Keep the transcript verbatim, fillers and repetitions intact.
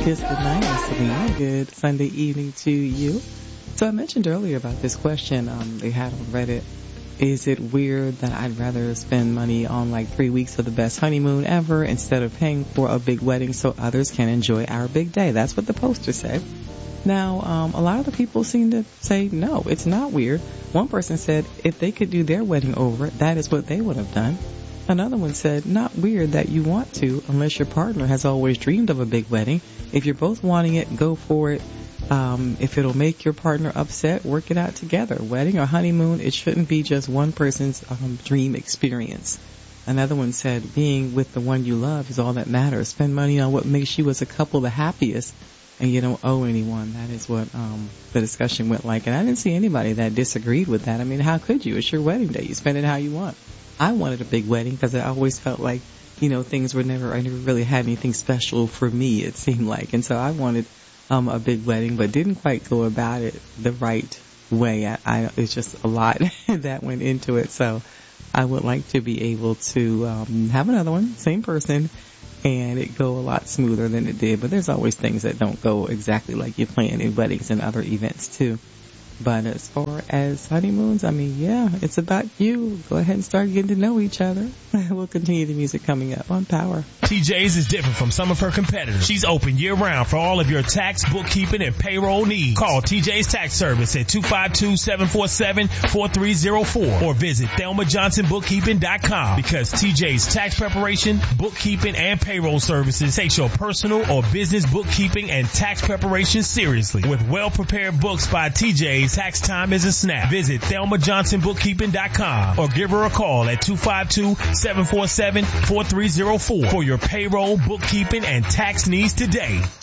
Yes, good night, Selena. Good Sunday evening to you. So I mentioned earlier about this question um, they had on Reddit. Is it weird that I'd rather spend money on like three weeks of the best honeymoon ever instead of paying for a big wedding so others can enjoy our big day? That's what the poster said. Now, um, a lot of the people seem to say, no, it's not weird. One person said if they could do their wedding over, that is what they would have done. Another one said, not weird that you want to unless your partner has always dreamed of a big wedding. If you're both wanting it, go for it. Um, if it'll make your partner upset, work it out together. Wedding or honeymoon, it shouldn't be just one person's um, dream experience. Another one said, being with the one you love is all that matters. Spend money on what makes you as a couple the happiest, and you don't owe anyone. That is what um, the discussion went like. And I didn't see anybody that disagreed with that. I mean, how could you? It's your wedding day. You spend it how you want. I wanted a big wedding because I always felt like, you know, things were never, I never really had anything special for me, it seemed like. And so I wanted um, a big wedding, but didn't quite go about it the right way. I, I, it's just a lot that went into it. So I would like to be able to um, have another one, same person, and it go a lot smoother than it did. But there's always things that don't go exactly like you plan in weddings and other events too. But as far as honeymoons, I mean, yeah, it's about you. Go ahead and start getting to know each other. We'll continue the music coming up on Power. T J's is different from some of her competitors. She's open year-round for all of your tax, bookkeeping, and payroll needs. Call T J's Tax Service at two five two, seven four seven, four three zero four or visit Thelma Johnson Bookkeeping dot com because T J's tax preparation, bookkeeping, and payroll services takes your personal or business bookkeeping and tax preparation seriously. With well-prepared books by T J's, tax time is a snap. Visit Thelma Johnson Bookkeeping dot com or give her a call at two five two, seven four seven, four three zero four for your payroll, bookkeeping, and tax needs today.